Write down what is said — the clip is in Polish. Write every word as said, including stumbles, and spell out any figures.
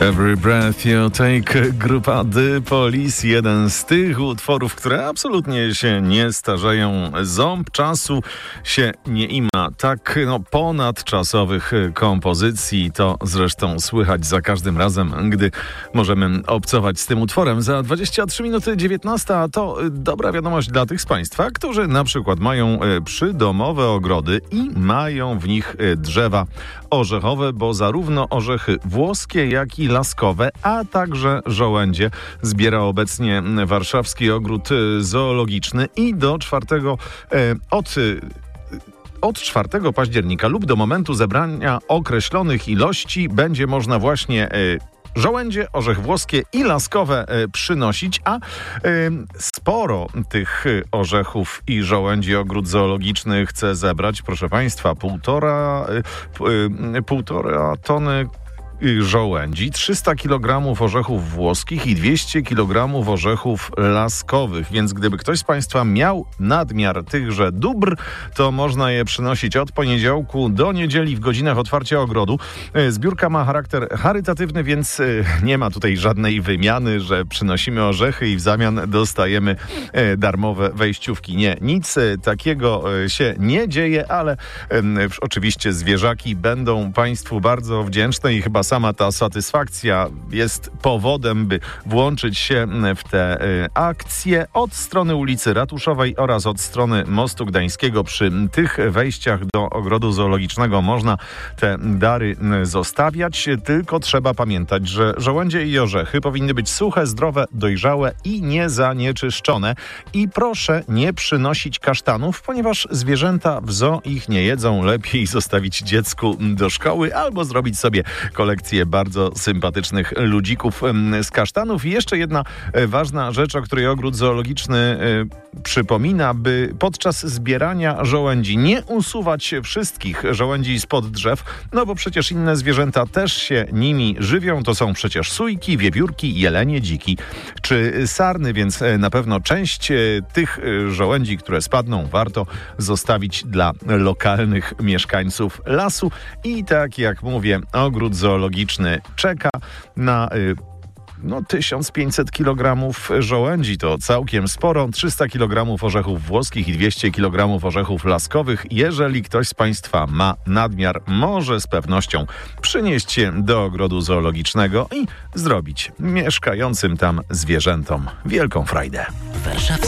Every Breath You Take, grupa The Police, jeden z tych utworów, które absolutnie się nie starzeją. Ząb czasu się nie ima. Tak no, ponadczasowych kompozycji to zresztą słychać za każdym razem, gdy możemy obcować z tym utworem. Za dwadzieścia trzy minuty dziewiętnasta to dobra wiadomość dla tych z Państwa, którzy na przykład mają przydomowe ogrody i mają w nich drzewa orzechowe, bo zarówno orzechy włoskie, jak i laskowe, a także żołędzie zbiera obecnie Warszawski Ogród Zoologiczny i do czwartego od Od czwartego października lub do momentu zebrania określonych ilości będzie można właśnie żołędzie, orzech włoskie i laskowe y, przynosić, a y, sporo tych orzechów i żołędzi ogród zoologiczny chce zebrać, proszę Państwa, półtora, y, y, półtora tony żołędzi, trzysta kilogramów orzechów włoskich i dwieście kilogramów orzechów laskowych. Więc gdyby ktoś z Państwa miał nadmiar tychże dóbr, to można je przynosić od poniedziałku do niedzieli w godzinach otwarcia ogrodu. Zbiórka ma charakter charytatywny, więc nie ma tutaj żadnej wymiany, że przynosimy orzechy i w zamian dostajemy darmowe wejściówki. Nie, nic takiego się nie dzieje, ale oczywiście zwierzaki będą Państwu bardzo wdzięczne i chyba sama ta satysfakcja jest powodem, by włączyć się w tę akcję. Od strony ulicy Ratuszowej oraz od strony Mostu Gdańskiego przy tych wejściach do ogrodu zoologicznego można te dary zostawiać, tylko trzeba pamiętać, że żołędzie i orzechy powinny być suche, zdrowe, dojrzałe i niezanieczyszczone. I proszę nie przynosić kasztanów, ponieważ zwierzęta w zoo ich nie jedzą. Lepiej zostawić dziecku do szkoły albo zrobić sobie kolekcję bardzo sympatycznych ludzików z kasztanów. I jeszcze jedna ważna rzecz, o której ogród zoologiczny przypomina, by podczas zbierania żołędzi nie usuwać wszystkich żołędzi spod drzew, no bo przecież inne zwierzęta też się nimi żywią. To są przecież sójki, wiewiórki, jelenie, dziki czy sarny, więc na pewno część tych żołędzi, które spadną, warto zostawić dla lokalnych mieszkańców lasu. I tak jak mówię, ogród zoologiczny czeka na no, tysiąc pięćset kilogramów żołędzi. To całkiem sporo. trzysta kilogramów orzechów włoskich i dwieście kilogramów orzechów laskowych. Jeżeli ktoś z Państwa ma nadmiar, może z pewnością przynieść je do ogrodu zoologicznego i zrobić mieszkającym tam zwierzętom wielką frajdę.